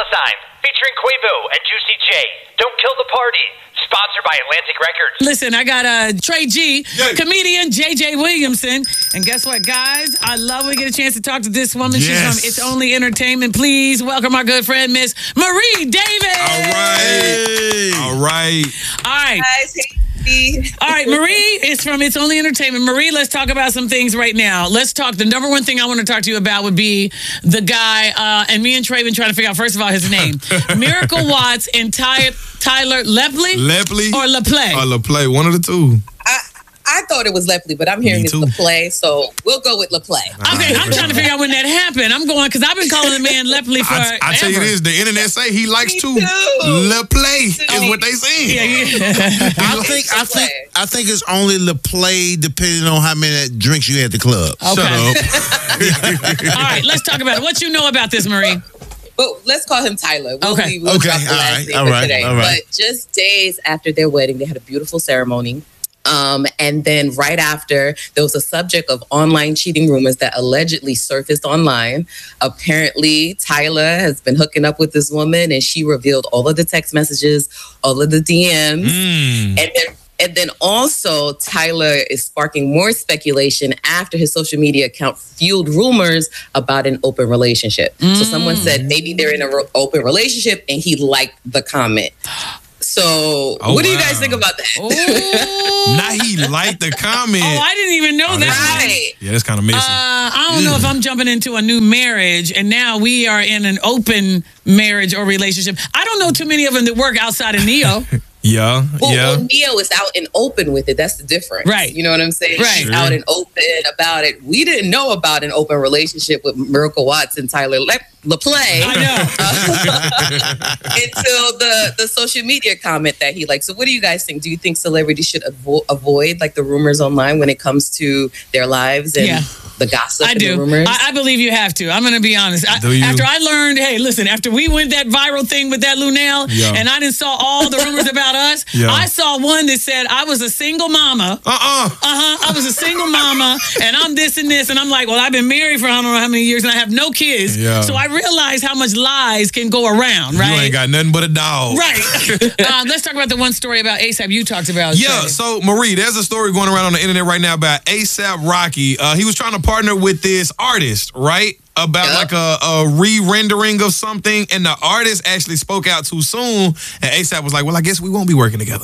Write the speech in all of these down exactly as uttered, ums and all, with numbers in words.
Sign, featuring Quavo and Juicy J. Don't Kill the Party. Sponsored by Atlantic Records. Listen, I got uh, Trey G, yeah. comedian J J Williamson. And guess what, guys? I love when we get a chance to talk to this woman. Yes. She's from It's Only Entertainment. Please welcome our good friend, Miss Marie Davis. All right. Hey. All right. All right. Guys, hey. All right, Marie is from It's Only Entertainment. Marie, let's talk about some things right now. Let's talk. The number one thing I want to talk to you about would be the guy, uh, and me and Trey been trying to figure out, first of all, his name. Miracle Watts and Ty, Tyler Lepley? Lepley. Or LaPlay? Or LaPlay, one of the two. I, I thought it was Lepley, but I'm hearing Me it's too. LaPlay, so we'll go with LaPlay. Okay, I'm trying to figure out when that happened. I'm going, because I've been calling the man Lepley for I, I tell you this, the internet say he likes Me to too. LaPlay is too. what they saying. Yeah, yeah. I think I think I think it's only the play depending on how many drinks you had at the club. Okay. Shut up. All right, let's talk about it. What you know about this, Marie? But let's call him Tyler. We'll, Okay. We'll Okay, drop the all last right, name all for right, today. all right. But just days after their wedding, they had a beautiful ceremony. Um, and then right after, there was a subject of online cheating rumors that allegedly surfaced online. Apparently, Tyler has been hooking up with this woman, and she revealed all of the text messages, all of the D Ms. Mm. And then And then also, Tyler is sparking more speculation after his social media account fueled rumors about an open relationship. So someone said maybe they're in an ro- open relationship and he liked the comment. So Oh, what do you wow. guys think about that? Oh, Now he liked the comment. oh I didn't even know Oh, that. that's- Right. Yeah, that's kind of messy. Uh, I don't know if I'm jumping into a new marriage and now we are in an open marriage or relationship. I don't know too many of them that work outside of Neo. yeah, Well, yeah. well, Neo is out and open with it. That's the difference. Right. You know what I'm saying? Right. She's Sure. out and open about it. We didn't know about an open relationship with Miracle Watts and Tyler Le- LaPlay. I know. Until the the social media comment that he liked. So what do you guys think? Do you think celebrities should avo- avoid like the rumors online when it comes to their lives and Yeah. the gossip I and the do. rumors? I, I believe you have to. I'm going to be honest. I, Do you? After I learned, hey, listen, after we went that viral thing with that Lunel, Yeah. and I didn't saw all the rumors about us, Yeah. I saw one that said I was a single mama. Uh-uh. Uh-huh. I was a single mama, and I'm this and this. And I'm like, well, I've been married for I don't know how many years, and I have no kids. Yeah. So I realized how much lies can go around, right? You ain't got nothing but a dog. Right. um, let's talk about the one story about ASAP you talked about. Yeah, Trey. so Marie, there's a story going around on the internet right now about ASAP Rocky. Uh, he was trying to partner with this artist, right? About Yep. like a, a re-rendering of something, and the artist actually spoke out too soon, and ASAP was like, well, I guess we won't be working together.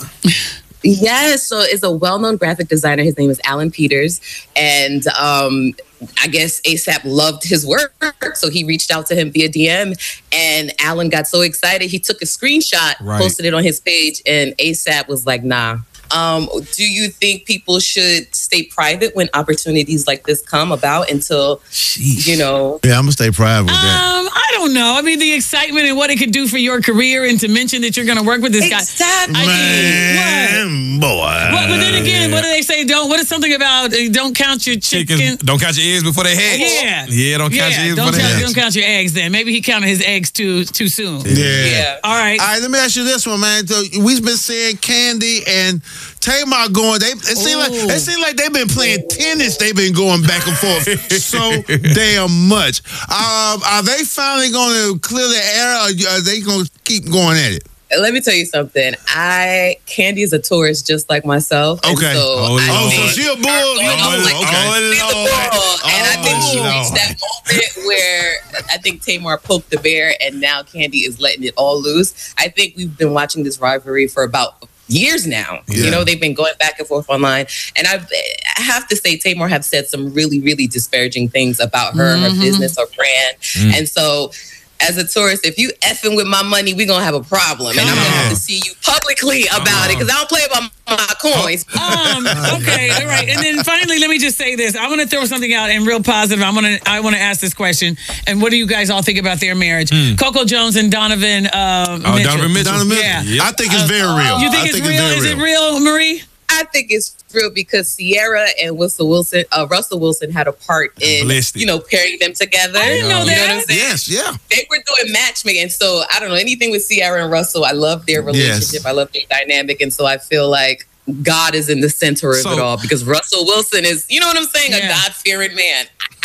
Yes, so it's a well-known graphic designer. His name is Alan Peters, and um, I guess ASAP loved his work, so he reached out to him via D M. And Alan got so excited, he took a screenshot, Right. posted it on his page, and ASAP was like, "Nah." Um, do you think people should stay private when opportunities like this come about until you know? Yeah, I'm gonna stay private with that. Um, I don't know. I mean, the excitement and what it could do for your career, and to mention that you're going to work with this guy. Exactly. I Man, mean, boy. Well, but then again, what do they say? Don't. What is something about uh, don't count your chicken? Chickens, don't count your eggs before they hatch. Yeah. Yeah, don't count Yeah, your eggs don't before they count, hatch. don't count your eggs. Then maybe he counted his eggs too too soon. Yeah. Yeah. All right. All right, let me ask you this one, man. So we've been seeing Candy and Tamar going. They it seems like Ooh. it seems like they've been playing tennis. They've been going back and forth so damn much. Um, are they finally going to clear the air, or are they going to keep going at it? Let me tell you something. I Candy is a tourist just like myself. and Okay. So Oh, I Oh, think so she a bull. Oh, Oh, like, okay. she's a bull. And I think she Oh, reached that moment where I think Tamar poked the bear, and now Candy is letting it all loose. I think we've been watching this rivalry for about years now. Yeah. You know, they've been going back and forth online. And I've, I have to say, Tamar have said some really, really disparaging things about her, her business, her brand. Mm. And so, as a tourist, if you effing with my money, we're going to have a problem. And I'm going to have to see you publicly about it because I don't play about my coins. Um, okay, all right. And then finally, let me just say this. I want to throw something out and real positive. I want to I want to ask this question. And what do you guys all think about their marriage? Coco Jones and Donovan uh, Oh, Mitchell. Donovan Mitchell. Donovan Mitchell. Yeah. Yep. I think it's very real. You think I it's think real? very Is it real, Marie? I think it's real because Sierra and Russell Wilson, uh, Russell Wilson had a part in, Blessed it. you know, pairing them together. I didn't know You know what that. I'm saying? Yes, yeah. They were doing matchmaking. So I don't know anything with Sierra and Russell. I love their relationship. Yes. I love their dynamic. And so I feel like God is in the center of So- it all because Russell Wilson is, you know what I'm saying? A Yeah. God-fearing man. I,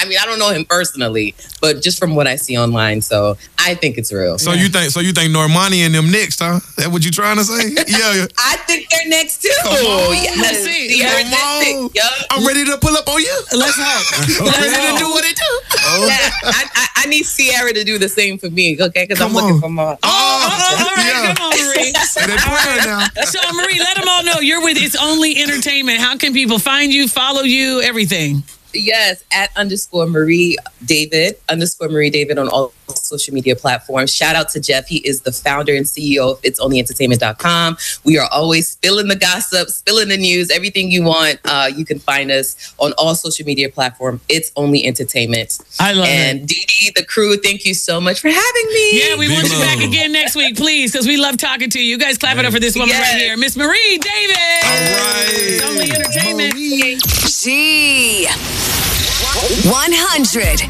I mean, I don't know him personally, but just from what I see online, so I think it's real. So you think? So you think Normani and them next, huh? That what you trying to say? Yeah. I think they're next too. Yes. Let's see. Sierra Come on. next. Yup. I'm ready to pull up on you. Let's hope. I'm ready to do what it do. Yeah, I, I, I need Sierra to do the same for me, okay? Because I'm Come looking on. for more. Oh, oh, all right, Yeah. come on, Marie. Say that prayer now. So, Marie, let them all know you're with It's Only Entertainment. How can people find you, follow you, everything? Yes, at underscore Marie David, underscore Marie David on all social media platforms. Shout out to Jeff. He is the founder and C E O of It's Only Entertainment dot com. We are always spilling the gossip, spilling the news, everything you want. Uh, you can find us on all social media platforms. It's Only Entertainment. I love and it. Dee Dee, the crew, thank you so much for having me. Yeah, we Big want you love. back again next week, please, because we love talking to you. You guys clap it up for this woman Yes. right here, Miss Marie David. All right. It's Only Entertainment. G one hundred.